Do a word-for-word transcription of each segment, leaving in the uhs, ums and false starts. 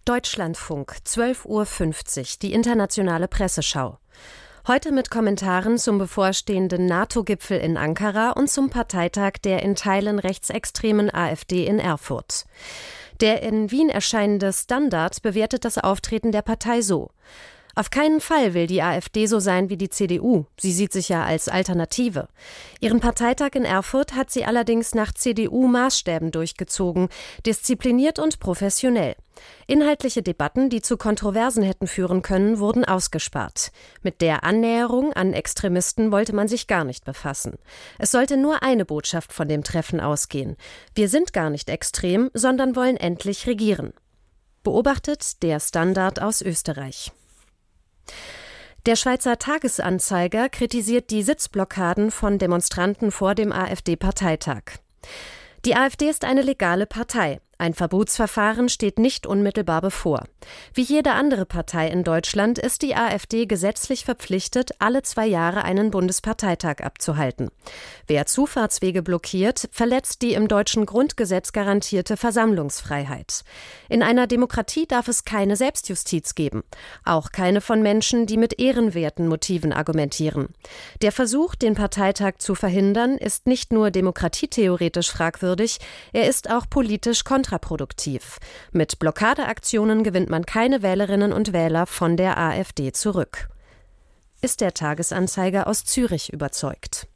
Deutschlandfunk, zwölf Uhr fünfzig, die internationale Presseschau. Heute mit Kommentaren zum bevorstehenden NATO-Gipfel in Ankara und zum Parteitag der in Teilen rechtsextremen AfD in Erfurt. Der in Wien erscheinende Standard bewertet das Auftreten der Partei so: Auf keinen Fall will die AfD so sein wie die C D U. Sie sieht sich ja als Alternative. Ihren Parteitag in Erfurt hat sie allerdings nach C D U-Maßstäben durchgezogen, diszipliniert und professionell. Inhaltliche Debatten, die zu Kontroversen hätten führen können, wurden ausgespart. Mit der Annäherung an Extremisten wollte man sich gar nicht befassen. Es sollte nur eine Botschaft von dem Treffen ausgehen: Wir sind gar nicht extrem, sondern wollen endlich regieren. Beobachtet der Standard aus Österreich. Der Schweizer Tagesanzeiger kritisiert die Sitzblockaden von Demonstranten vor dem AfD-Parteitag. Die AfD ist eine legale Partei. Ein Verbotsverfahren steht nicht unmittelbar bevor. Wie jede andere Partei in Deutschland ist die AfD gesetzlich verpflichtet, alle zwei Jahre einen Bundesparteitag abzuhalten. Wer Zufahrtswege blockiert, verletzt die im deutschen Grundgesetz garantierte Versammlungsfreiheit. In einer Demokratie darf es keine Selbstjustiz geben, auch keine von Menschen, die mit ehrenwerten Motiven argumentieren. Der Versuch, den Parteitag zu verhindern, ist nicht nur demokratietheoretisch fragwürdig, er ist auch politisch kontraproduktiv. kontraproduktiv. Mit Blockadeaktionen gewinnt man keine Wählerinnen und Wähler von der AfD zurück. Ist der Tagesanzeiger aus Zürich überzeugt.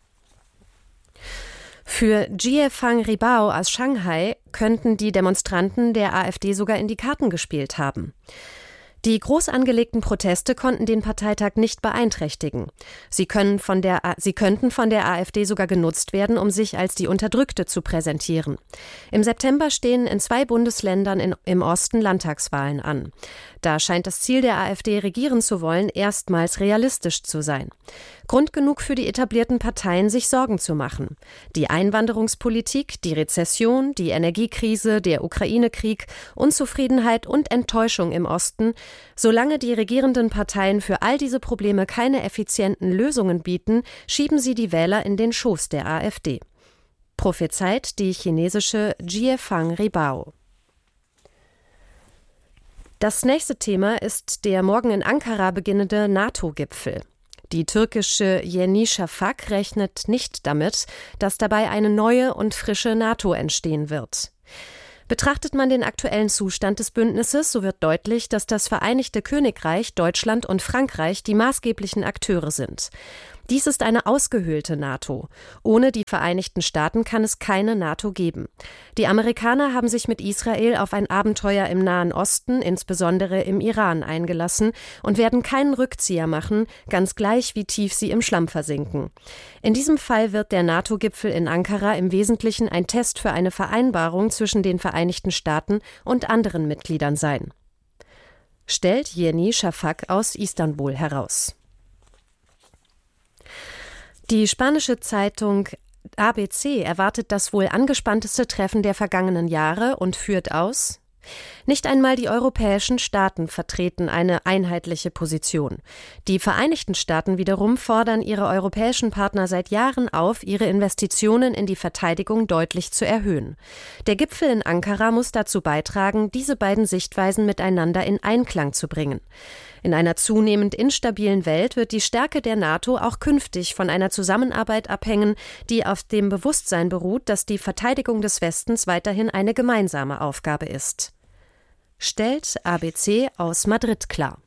Für Jie Fang Ribao aus Shanghai könnten die Demonstranten der AfD sogar in die Karten gespielt haben. Die groß angelegten Proteste konnten den Parteitag nicht beeinträchtigen. Sie können von der, sie könnten von der AfD sogar genutzt werden, um sich als die Unterdrückte zu präsentieren. Im September stehen in zwei Bundesländern in, im Osten Landtagswahlen an. Da scheint das Ziel der AfD, regieren zu wollen, erstmals realistisch zu sein. Grund genug für die etablierten Parteien, sich Sorgen zu machen. Die Einwanderungspolitik, die Rezession, die Energiekrise, der Ukraine-Krieg, Unzufriedenheit und Enttäuschung im Osten. Solange die regierenden Parteien für all diese Probleme keine effizienten Lösungen bieten, schieben sie die Wähler in den Schoß der AfD. Prophezeit die chinesische Jie Fang Ribao. Das nächste Thema ist der morgen in Ankara beginnende NATO-Gipfel. Die türkische Yeni Shafak rechnet nicht damit, dass dabei eine neue und frische NATO entstehen wird. Betrachtet man den aktuellen Zustand des Bündnisses, so wird deutlich, dass das Vereinigte Königreich, Deutschland und Frankreich die maßgeblichen Akteure sind. Dies ist eine ausgehöhlte NATO. Ohne die Vereinigten Staaten kann es keine NATO geben. Die Amerikaner haben sich mit Israel auf ein Abenteuer im Nahen Osten, insbesondere im Iran, eingelassen und werden keinen Rückzieher machen, ganz gleich wie tief sie im Schlamm versinken. In diesem Fall wird der NATO-Gipfel in Ankara im Wesentlichen ein Test für eine Vereinbarung zwischen den Vereinigten Staaten und anderen Mitgliedern sein. Stellt Yeni Shafak aus Istanbul heraus. Die spanische Zeitung A B C erwartet das wohl angespannteste Treffen der vergangenen Jahre und führt aus: Nicht einmal die europäischen Staaten vertreten eine einheitliche Position. Die Vereinigten Staaten wiederum fordern ihre europäischen Partner seit Jahren auf, ihre Investitionen in die Verteidigung deutlich zu erhöhen. Der Gipfel in Ankara muss dazu beitragen, diese beiden Sichtweisen miteinander in Einklang zu bringen. In einer zunehmend instabilen Welt wird die Stärke der NATO auch künftig von einer Zusammenarbeit abhängen, die auf dem Bewusstsein beruht, dass die Verteidigung des Westens weiterhin eine gemeinsame Aufgabe ist. Stellt A B C aus Madrid klar.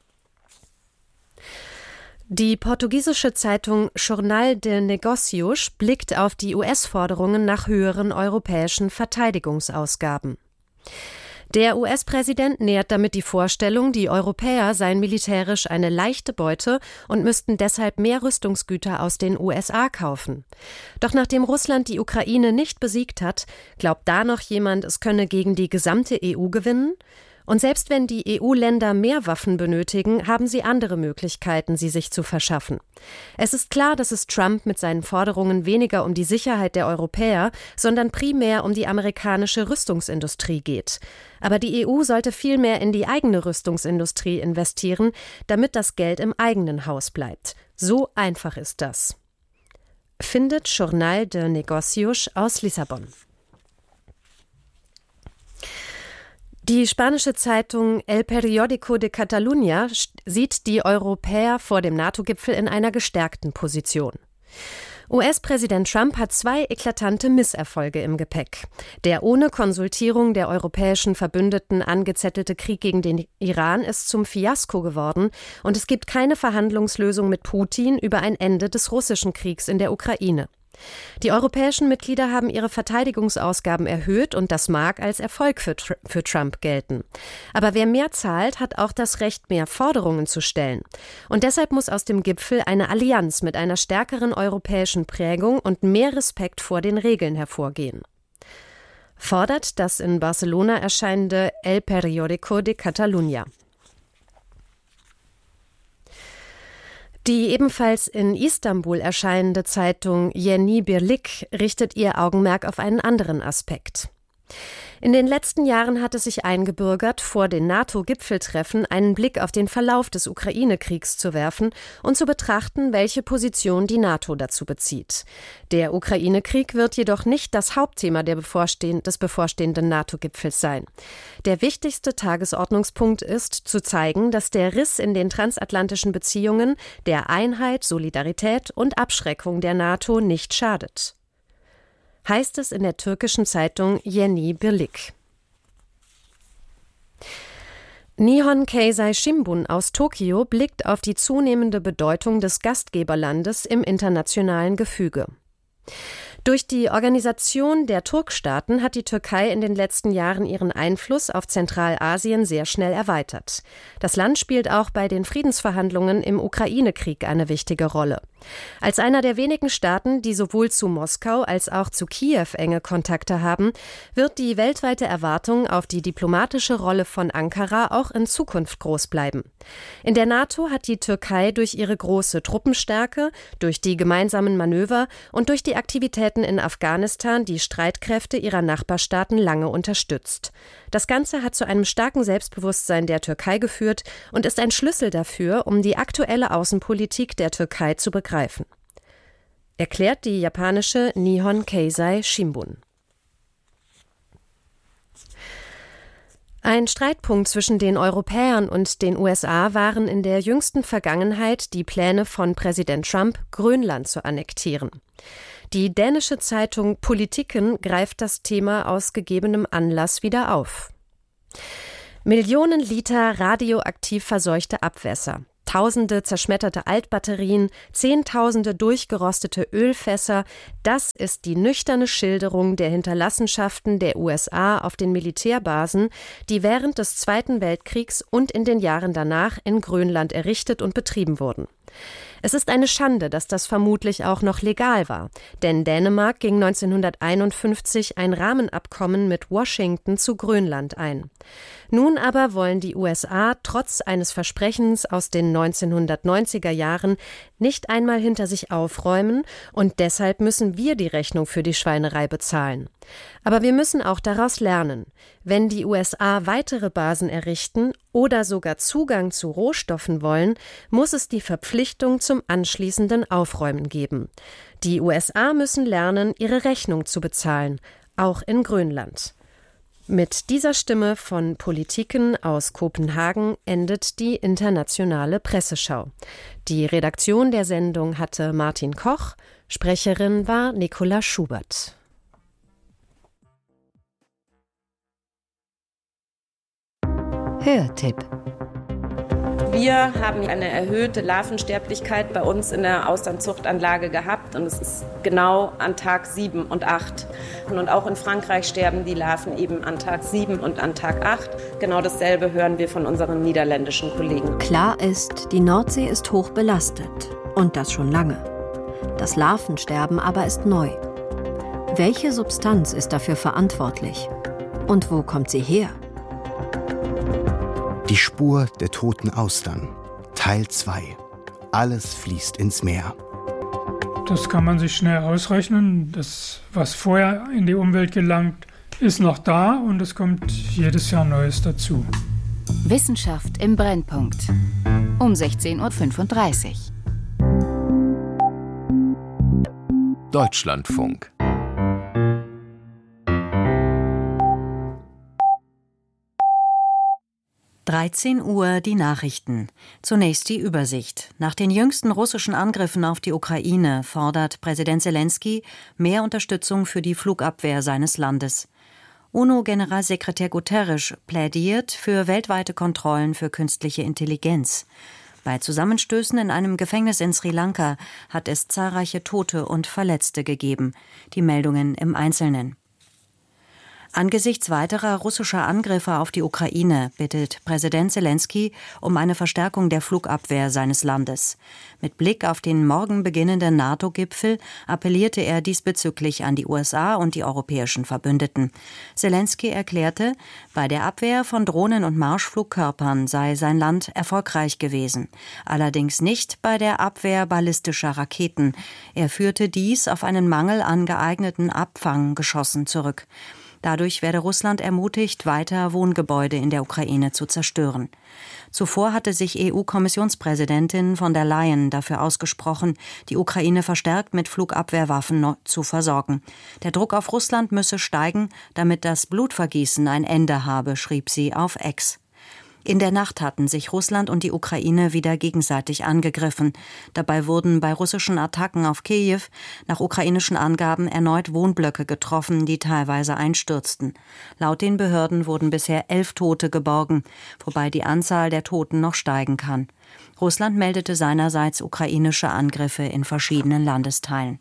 Die portugiesische Zeitung Jornal de Negócios blickt auf die U S-Forderungen nach höheren europäischen Verteidigungsausgaben. Der U S-Präsident nährt damit die Vorstellung, die Europäer seien militärisch eine leichte Beute und müssten deshalb mehr Rüstungsgüter aus den U S A kaufen. Doch nachdem Russland die Ukraine nicht besiegt hat, glaubt da noch jemand, es könne gegen die gesamte E U gewinnen? Und selbst wenn die E U-Länder mehr Waffen benötigen, haben sie andere Möglichkeiten, sie sich zu verschaffen. Es ist klar, dass es Trump mit seinen Forderungen weniger um die Sicherheit der Europäer, sondern primär um die amerikanische Rüstungsindustrie geht. Aber die E U sollte viel mehr in die eigene Rüstungsindustrie investieren, damit das Geld im eigenen Haus bleibt. So einfach ist das. Findet Jornal de Negócios aus Lissabon. Die spanische Zeitung El Periódico de Catalunya sieht die Europäer vor dem NATO-Gipfel in einer gestärkten Position. U S-Präsident Trump hat zwei eklatante Misserfolge im Gepäck. Der ohne Konsultierung der europäischen Verbündeten angezettelte Krieg gegen den Iran ist zum Fiasko geworden und es gibt keine Verhandlungslösung mit Putin über ein Ende des russischen Kriegs in der Ukraine. Die europäischen Mitglieder haben ihre Verteidigungsausgaben erhöht und das mag als Erfolg für, für Trump gelten. Aber wer mehr zahlt, hat auch das Recht, mehr Forderungen zu stellen. Und deshalb muss aus dem Gipfel eine Allianz mit einer stärkeren europäischen Prägung und mehr Respekt vor den Regeln hervorgehen. Fordert das in Barcelona erscheinende El Periódico de Catalunya. Die ebenfalls in Istanbul erscheinende Zeitung Yeni Birlik richtet ihr Augenmerk auf einen anderen Aspekt. In den letzten Jahren hat es sich eingebürgert, vor den NATO-Gipfeltreffen einen Blick auf den Verlauf des Ukraine-Kriegs zu werfen und zu betrachten, welche Position die NATO dazu bezieht. Der Ukraine-Krieg wird jedoch nicht das Hauptthema der bevorstehend, des bevorstehenden NATO-Gipfels sein. Der wichtigste Tagesordnungspunkt ist, zu zeigen, dass der Riss in den transatlantischen Beziehungen der Einheit, Solidarität und Abschreckung der NATO nicht schadet. Heißt es in der türkischen Zeitung Yeni Birlik. Nihon Keizai Shimbun aus Tokio blickt auf die zunehmende Bedeutung des Gastgeberlandes im internationalen Gefüge. Durch die Organisation der Turkstaaten hat die Türkei in den letzten Jahren ihren Einfluss auf Zentralasien sehr schnell erweitert. Das Land spielt auch bei den Friedensverhandlungen im Ukraine-Krieg eine wichtige Rolle. Als einer der wenigen Staaten, die sowohl zu Moskau als auch zu Kiew enge Kontakte haben, wird die weltweite Erwartung auf die diplomatische Rolle von Ankara auch in Zukunft groß bleiben. In der NATO hat die Türkei durch ihre große Truppenstärke, durch die gemeinsamen Manöver und durch die Aktivitäten in Afghanistan die Streitkräfte ihrer Nachbarstaaten lange unterstützt. Das Ganze hat zu einem starken Selbstbewusstsein der Türkei geführt und ist ein Schlüssel dafür, um die aktuelle Außenpolitik der Türkei zu begreifen. Erklärt die japanische Nihon Keizai Shimbun. Ein Streitpunkt zwischen den Europäern und den U S A waren in der jüngsten Vergangenheit die Pläne von Präsident Trump, Grönland zu annektieren. Die dänische Zeitung Politiken greift das Thema aus gegebenem Anlass wieder auf. Millionen Liter radioaktiv verseuchte Abwässer, Tausende zerschmetterte Altbatterien, Zehntausende durchgerostete Ölfässer, das ist die nüchterne Schilderung der Hinterlassenschaften der U S A auf den Militärbasen, die während des Zweiten Weltkriegs und in den Jahren danach in Grönland errichtet und betrieben wurden. Es ist eine Schande, dass das vermutlich auch noch legal war, denn Dänemark ging neunzehnhunderteinundfünfzig ein Rahmenabkommen mit Washington zu Grönland ein. Nun aber wollen die U S A trotz eines Versprechens aus den neunzehnhundertneunziger Jahren nicht einmal hinter sich aufräumen und deshalb müssen wir die Rechnung für die Schweinerei bezahlen. Aber wir müssen auch daraus lernen. Wenn die U S A weitere Basen errichten oder sogar Zugang zu Rohstoffen wollen, muss es die Verpflichtung zum anschließenden Aufräumen geben. Die U S A müssen lernen, ihre Rechnung zu bezahlen, auch in Grönland. Mit dieser Stimme von Politiken aus Kopenhagen endet die internationale Presseschau. Die Redaktion der Sendung hatte Martin Koch, Sprecherin war Nicola Schubert. Hörtipp. Wir haben eine erhöhte Larvensterblichkeit bei uns in der Austernzuchtanlage gehabt und es ist genau an Tag sieben und acht. Und auch in Frankreich sterben die Larven eben an Tag sieben und an Tag acht. Genau dasselbe hören wir von unseren niederländischen Kollegen. Klar ist, die Nordsee ist hoch belastet und das schon lange. Das Larvensterben aber ist neu. Welche Substanz ist dafür verantwortlich? Und wo kommt sie her? Die Spur der toten Austern, Teil zwei. Alles fließt ins Meer. Das kann man sich schnell ausrechnen. Das, was vorher in die Umwelt gelangt, ist noch da und es kommt jedes Jahr Neues dazu. Wissenschaft im Brennpunkt. Um sechzehn Uhr fünfunddreißig. dreizehn Uhr die Nachrichten. Zunächst die Übersicht. Nach den jüngsten russischen Angriffen auf die Ukraine fordert Präsident Selenskyj mehr Unterstützung für die Flugabwehr seines Landes. UNO-Generalsekretär Guterres plädiert für weltweite Kontrollen für künstliche Intelligenz. Bei Zusammenstößen in einem Gefängnis in Sri Lanka hat es zahlreiche Tote und Verletzte gegeben. Die Meldungen im Einzelnen. Angesichts weiterer russischer Angriffe auf die Ukraine bittet Präsident Selenskyj um eine Verstärkung der Flugabwehr seines Landes. Mit Blick auf den morgen beginnenden NATO-Gipfel appellierte er diesbezüglich an die U S A und die europäischen Verbündeten. Selenskyj erklärte, bei der Abwehr von Drohnen und Marschflugkörpern sei sein Land erfolgreich gewesen. Allerdings nicht bei der Abwehr ballistischer Raketen. Er führte dies auf einen Mangel an geeigneten Abfanggeschossen zurück. Dadurch werde Russland ermutigt, weiter Wohngebäude in der Ukraine zu zerstören. Zuvor hatte sich E U-Kommissionspräsidentin von der Leyen dafür ausgesprochen, die Ukraine verstärkt mit Flugabwehrwaffen zu versorgen. Der Druck auf Russland müsse steigen, damit das Blutvergießen ein Ende habe, schrieb sie auf X. In der Nacht hatten sich Russland und die Ukraine wieder gegenseitig angegriffen. Dabei wurden bei russischen Attacken auf Kiew nach ukrainischen Angaben erneut Wohnblöcke getroffen, die teilweise einstürzten. Laut den Behörden wurden bisher elf Tote geborgen, wobei die Anzahl der Toten noch steigen kann. Russland meldete seinerseits ukrainische Angriffe in verschiedenen Landesteilen.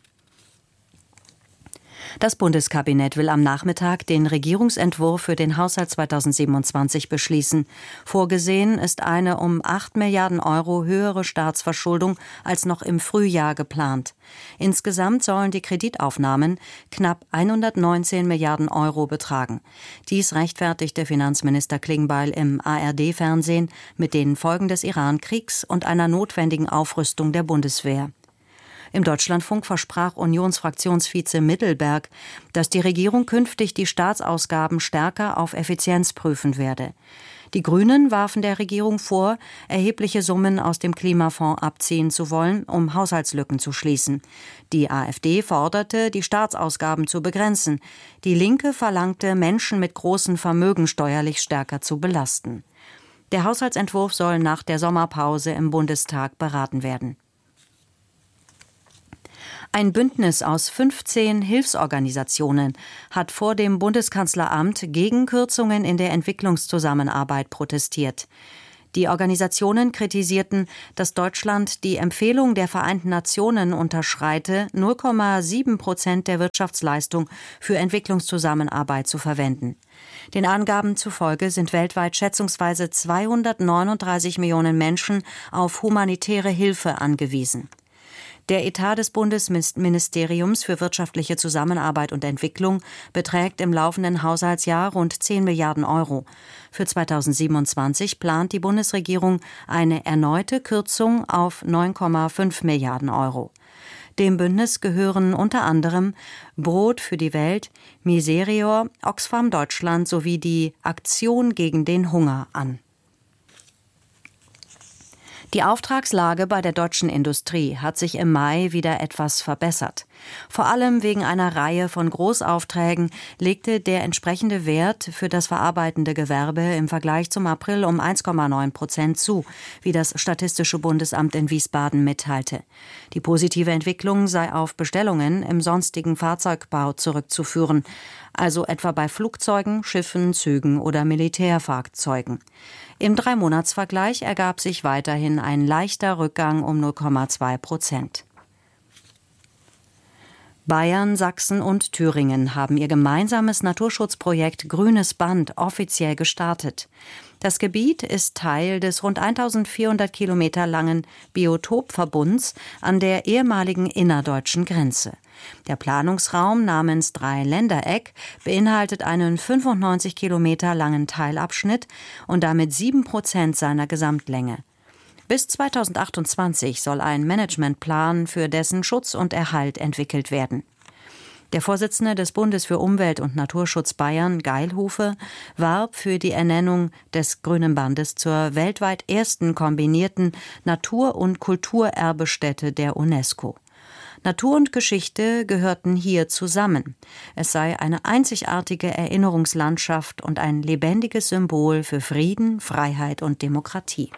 Das Bundeskabinett will am Nachmittag den Regierungsentwurf für den Haushalt zweitausendsiebenundzwanzig beschließen. Vorgesehen ist eine um acht Milliarden Euro höhere Staatsverschuldung als noch im Frühjahr geplant. Insgesamt sollen die Kreditaufnahmen knapp hundertneunzehn Milliarden Euro betragen. Dies rechtfertigte Finanzminister Klingbeil im A R D-Fernsehen mit den Folgen des Iran-Kriegs und einer notwendigen Aufrüstung der Bundeswehr. Im Deutschlandfunk versprach Unionsfraktionsvize Mittelberg, dass die Regierung künftig die Staatsausgaben stärker auf Effizienz prüfen werde. Die Grünen warfen der Regierung vor, erhebliche Summen aus dem Klimafonds abziehen zu wollen, um Haushaltslücken zu schließen. Die AfD forderte, die Staatsausgaben zu begrenzen. Die Linke verlangte, Menschen mit großen Vermögen steuerlich stärker zu belasten. Der Haushaltsentwurf soll nach der Sommerpause im Bundestag beraten werden. Ein Bündnis aus fünfzehn Hilfsorganisationen hat vor dem Bundeskanzleramt gegen Kürzungen in der Entwicklungszusammenarbeit protestiert. Die Organisationen kritisierten, dass Deutschland die Empfehlung der Vereinten Nationen unterschreite, null Komma sieben Prozent der Wirtschaftsleistung für Entwicklungszusammenarbeit zu verwenden. Den Angaben zufolge sind weltweit schätzungsweise zweihundertneununddreißig Millionen Menschen auf humanitäre Hilfe angewiesen. Der Etat des Bundesministeriums für wirtschaftliche Zusammenarbeit und Entwicklung beträgt im laufenden Haushaltsjahr rund zehn Milliarden Euro. Für zweitausendsiebenundzwanzig plant die Bundesregierung eine erneute Kürzung auf neun Komma fünf Milliarden Euro. Dem Bündnis gehören unter anderem Brot für die Welt, Miserior, Oxfam Deutschland sowie die Aktion gegen den Hunger an. Die Auftragslage bei der deutschen Industrie hat sich im Mai wieder etwas verbessert. Vor allem wegen einer Reihe von Großaufträgen legte der entsprechende Wert für das verarbeitende Gewerbe im Vergleich zum April um eins Komma neun Prozent zu, wie das Statistische Bundesamt in Wiesbaden mitteilte. Die positive Entwicklung sei auf Bestellungen im sonstigen Fahrzeugbau zurückzuführen, also etwa bei Flugzeugen, Schiffen, Zügen oder Militärfahrzeugen. Im Dreimonatsvergleich ergab sich weiterhin ein leichter Rückgang um null Komma zwei Prozent. Bayern, Sachsen und Thüringen haben ihr gemeinsames Naturschutzprojekt Grünes Band offiziell gestartet. Das Gebiet ist Teil des rund eintausendvierhundert Kilometer langen Biotopverbunds an der ehemaligen innerdeutschen Grenze. Der Planungsraum namens Dreiländereck beinhaltet einen fünfundneunzig Kilometer langen Teilabschnitt und damit sieben Prozent seiner Gesamtlänge. Bis zweitausendachtundzwanzig soll ein Managementplan für dessen Schutz und Erhalt entwickelt werden. Der Vorsitzende des Bundes für Umwelt- und Naturschutz Bayern, Geilhufe, warb für die Ernennung des Grünen Bandes zur weltweit ersten kombinierten Natur- und Kulturerbestätte der UNESCO. Natur und Geschichte gehörten hier zusammen. Es sei eine einzigartige Erinnerungslandschaft und ein lebendiges Symbol für Frieden, Freiheit und Demokratie.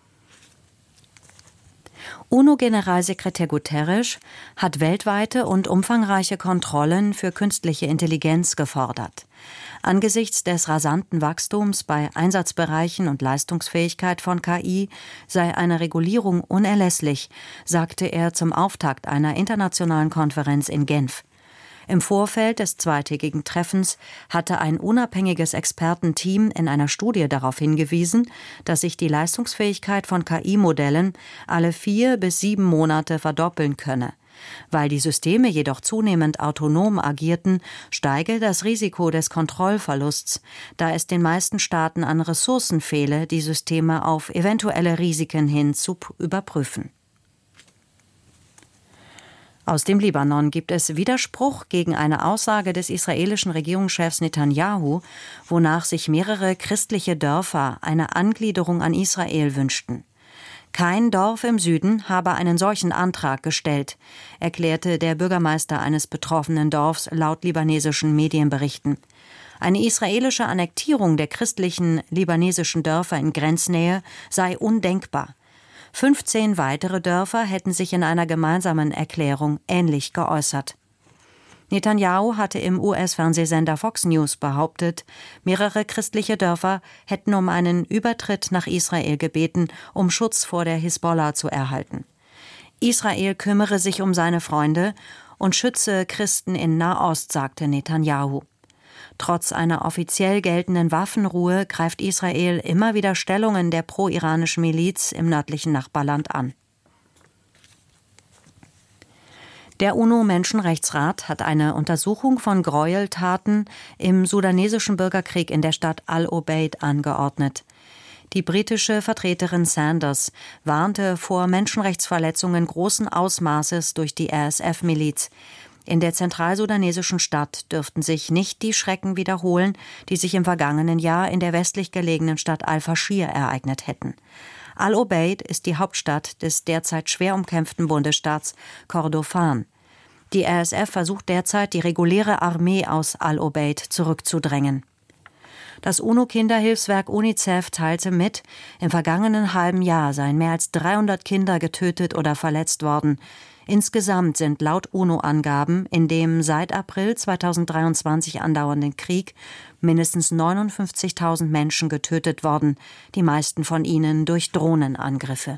UNO-Generalsekretär Guterres hat weltweite und umfangreiche Kontrollen für künstliche Intelligenz gefordert. Angesichts des rasanten Wachstums bei Einsatzbereichen und Leistungsfähigkeit von K I sei eine Regulierung unerlässlich, sagte er zum Auftakt einer internationalen Konferenz in Genf. Im Vorfeld des zweitägigen Treffens hatte ein unabhängiges Expertenteam in einer Studie darauf hingewiesen, dass sich die Leistungsfähigkeit von K I-Modellen alle vier bis sieben Monate verdoppeln könne. Weil die Systeme jedoch zunehmend autonom agierten, steige das Risiko des Kontrollverlusts, da es den meisten Staaten an Ressourcen fehle, die Systeme auf eventuelle Risiken hin zu überprüfen. Aus dem Libanon gibt es Widerspruch gegen eine Aussage des israelischen Regierungschefs Netanyahu, wonach sich mehrere christliche Dörfer eine Angliederung an Israel wünschten. Kein Dorf im Süden habe einen solchen Antrag gestellt, erklärte der Bürgermeister eines betroffenen Dorfs laut libanesischen Medienberichten. Eine israelische Annektierung der christlichen libanesischen Dörfer in Grenznähe sei undenkbar. fünfzehn weitere Dörfer hätten sich in einer gemeinsamen Erklärung ähnlich geäußert. Netanyahu hatte im U S-Fernsehsender Fox News behauptet, mehrere christliche Dörfer hätten um einen Übertritt nach Israel gebeten, um Schutz vor der Hisbollah zu erhalten. Israel kümmere sich um seine Freunde und schütze Christen in Nahost, sagte Netanyahu. Trotz einer offiziell geltenden Waffenruhe greift Israel immer wieder Stellungen der pro-iranischen Miliz im nördlichen Nachbarland an. Der UNO-Menschenrechtsrat hat eine Untersuchung von Gräueltaten im sudanesischen Bürgerkrieg in der Stadt Al-Obeid angeordnet. Die britische Vertreterin Sanders warnte vor Menschenrechtsverletzungen großen Ausmaßes durch die R S F-Miliz. In der zentralsudanesischen Stadt dürften sich nicht die Schrecken wiederholen, die sich im vergangenen Jahr in der westlich gelegenen Stadt Al-Faschir ereignet hätten. Al-Obeid ist die Hauptstadt des derzeit schwer umkämpften Bundesstaats Kordofan. Die R S F versucht derzeit, die reguläre Armee aus Al-Obeid zurückzudrängen. Das UNO-Kinderhilfswerk UNICEF teilte mit, im vergangenen halben Jahr seien mehr als dreihundert Kinder getötet oder verletzt worden. Insgesamt sind laut UNO-Angaben in dem seit April zweitausenddreiundzwanzig andauernden Krieg mindestens neunundfünfzigtausend Menschen getötet worden, die meisten von ihnen durch Drohnenangriffe.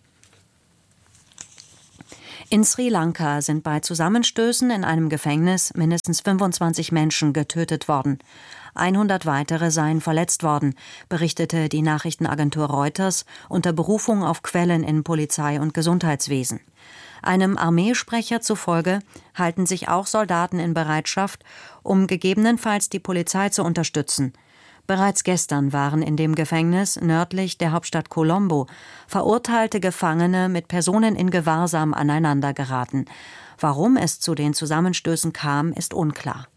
In Sri Lanka sind bei Zusammenstößen in einem Gefängnis mindestens fünfundzwanzig Menschen getötet worden. hundert weitere seien verletzt worden, berichtete die Nachrichtenagentur Reuters unter Berufung auf Quellen in Polizei und Gesundheitswesen. Einem Armeesprecher zufolge halten sich auch Soldaten in Bereitschaft, um gegebenenfalls die Polizei zu unterstützen. Bereits gestern waren in dem Gefängnis nördlich der Hauptstadt Colombo verurteilte Gefangene mit Personen in Gewahrsam aneinander geraten. Warum es zu den Zusammenstößen kam, ist unklar.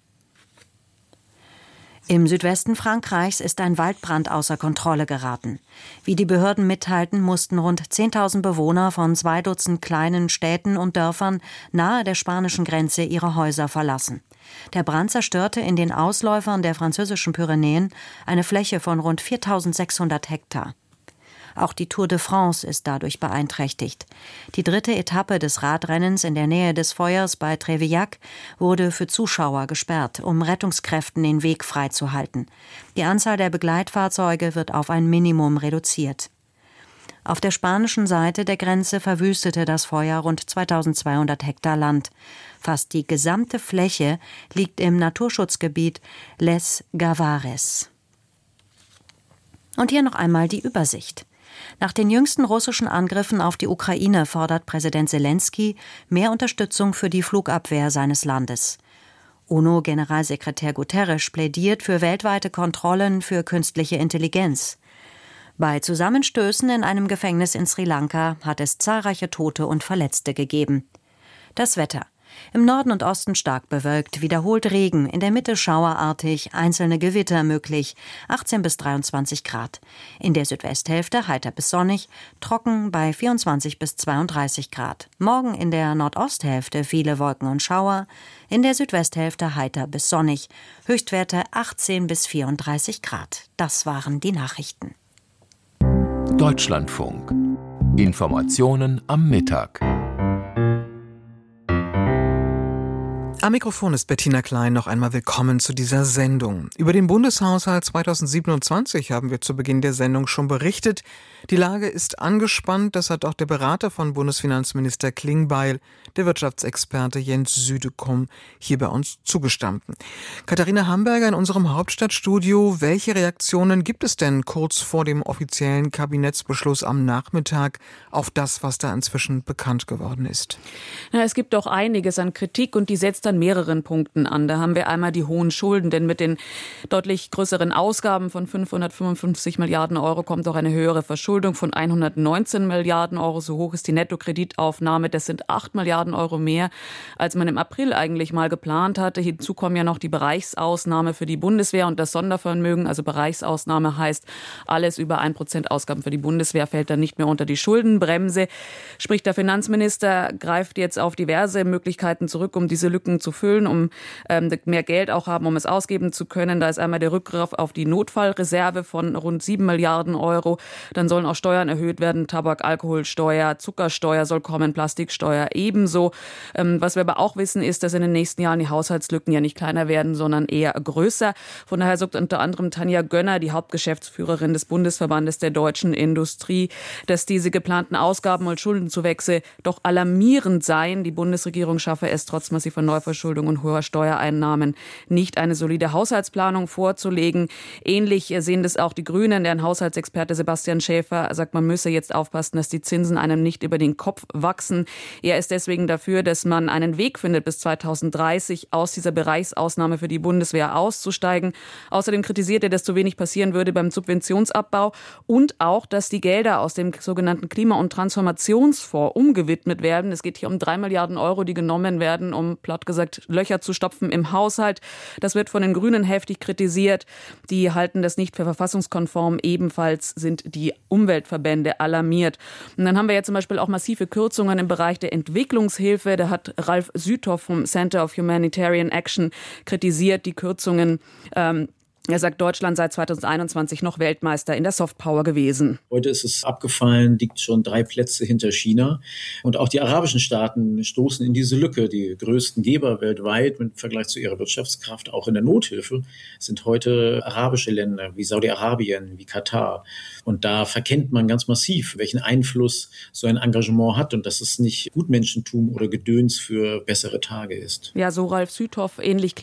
Im Südwesten Frankreichs ist ein Waldbrand außer Kontrolle geraten. Wie die Behörden mitteilten, mussten rund zehntausend Bewohner von zwei Dutzend kleinen Städten und Dörfern nahe der spanischen Grenze ihre Häuser verlassen. Der Brand zerstörte in den Ausläufern der französischen Pyrenäen eine Fläche von rund viertausendsechshundert Hektar. Auch die Tour de France ist dadurch beeinträchtigt. Die dritte Etappe des Radrennens in der Nähe des Feuers bei Trévillac wurde für Zuschauer gesperrt, um Rettungskräften den Weg freizuhalten. Die Anzahl der Begleitfahrzeuge wird auf ein Minimum reduziert. Auf der spanischen Seite der Grenze verwüstete das Feuer rund zweitausendzweihundert Hektar Land. Fast die gesamte Fläche liegt im Naturschutzgebiet Les Gavares. Und hier noch einmal die Übersicht. Nach den jüngsten russischen Angriffen auf die Ukraine fordert Präsident Selenskyj mehr Unterstützung für die Flugabwehr seines Landes. UNO-Generalsekretär Guterres plädiert für weltweite Kontrollen für künstliche Intelligenz. Bei Zusammenstößen in einem Gefängnis in Sri Lanka hat es zahlreiche Tote und Verletzte gegeben. Das Wetter. Im Norden und Osten stark bewölkt, wiederholt Regen, in der Mitte schauerartig, einzelne Gewitter möglich, achtzehn bis dreiundzwanzig Grad. In der Südwesthälfte heiter bis sonnig, trocken bei vierundzwanzig bis zweiunddreißig Grad. Morgen in der Nordosthälfte viele Wolken und Schauer, in der Südwesthälfte heiter bis sonnig, Höchstwerte achtzehn bis vierunddreißig Grad. Das waren die Nachrichten. Deutschlandfunk. Informationen am Mittag. Am Mikrofon ist Bettina Klein. Noch einmal willkommen zu dieser Sendung. Über den Bundeshaushalt zweitausendsiebenundzwanzig haben wir zu Beginn der Sendung schon berichtet. Die Lage ist angespannt, das hat auch der Berater von Bundesfinanzminister Klingbeil, der Wirtschaftsexperte Jens Südekum, hier bei uns zugestanden. Katharina Hamburger in unserem Hauptstadtstudio. Welche Reaktionen gibt es denn kurz vor dem offiziellen Kabinettsbeschluss am Nachmittag auf das, was da inzwischen bekannt geworden ist? Na, es gibt doch einiges an Kritik und die setzt an mehreren Punkten an. Da haben wir einmal die hohen Schulden, denn mit den deutlich größeren Ausgaben von fünfhundertfünfundfünfzig Milliarden Euro kommt auch eine höhere Verschuldung von hundertneunzehn Milliarden Euro. So hoch ist die Nettokreditaufnahme. Das sind acht Milliarden Euro mehr, als man im April eigentlich mal geplant hatte. Hinzu kommen ja noch die Bereichsausnahme für die Bundeswehr und das Sondervermögen. Also Bereichsausnahme heißt, alles über ein Prozent Ausgaben für die Bundeswehr fällt dann nicht mehr unter die Schuldenbremse. Sprich, der Finanzminister greift jetzt auf diverse Möglichkeiten zurück, um diese Lücken zu füllen, um ähm, mehr Geld auch haben, um es ausgeben zu können. Da ist einmal der Rückgriff auf die Notfallreserve von rund sieben Milliarden Euro. Dann sollen auch Steuern erhöht werden. Tabak, Alkoholsteuer, Zuckersteuer soll kommen, Plastiksteuer ebenso. Ähm, was wir aber auch wissen, ist, dass in den nächsten Jahren die Haushaltslücken ja nicht kleiner werden, sondern eher größer. Von daher sagt unter anderem Tanja Gönner, die Hauptgeschäftsführerin des Bundesverbandes der deutschen Industrie, dass diese geplanten Ausgaben und Schuldenzuwächse doch alarmierend seien. Die Bundesregierung schaffe es trotz massiver Neuverschuldung und hoher Steuereinnahmen nicht eine solide Haushaltsplanung vorzulegen. Ähnlich sehen das auch die Grünen. Deren Haushaltsexperte Sebastian Schäfer sagt, man müsse jetzt aufpassen, dass die Zinsen einem nicht über den Kopf wachsen. Er ist deswegen dafür, dass man einen Weg findet, bis zweitausenddreißig aus dieser Bereichsausnahme für die Bundeswehr auszusteigen. Außerdem kritisiert er, dass zu wenig passieren würde beim Subventionsabbau und auch, dass die Gelder aus dem sogenannten Klima- und Transformationsfonds umgewidmet werden. Es geht hier um drei Milliarden Euro, die genommen werden, um platt gesagt Löcher zu stopfen im Haushalt. Das wird von den Grünen heftig kritisiert. Die halten das nicht für verfassungskonform. Ebenfalls sind die Umweltverbände alarmiert. Und dann haben wir ja zum Beispiel auch massive Kürzungen im Bereich der Entwicklungshilfe. Da hat Ralf Süthoff vom Center of Humanitarian Action kritisiert, die Kürzungen. Ähm, Er sagt, Deutschland sei zweitausendeinundzwanzig noch Weltmeister in der Softpower gewesen. Heute ist es abgefallen, liegt schon drei Plätze hinter China. Und auch die arabischen Staaten stoßen in diese Lücke. Die größten Geber weltweit im Vergleich zu ihrer Wirtschaftskraft, auch in der Nothilfe, sind heute arabische Länder wie Saudi-Arabien, wie Katar. Und da verkennt man ganz massiv, welchen Einfluss so ein Engagement hat und dass es nicht Gutmenschentum oder Gedöns für bessere Tage ist. Ja, so Ralf Süthoff, ähnlich